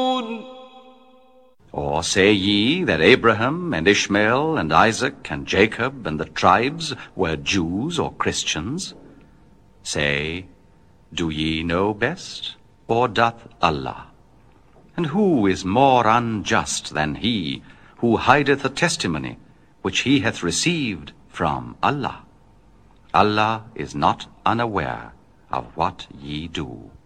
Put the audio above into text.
Or say ye that Abraham and Ishmael and Isaac and Jacob and the tribes were Jews or Christians? Say, do ye know best, or doth Allah? And who is more unjust than he who hideth a testimony which he hath received from Allah? Allah is not unaware of what ye do.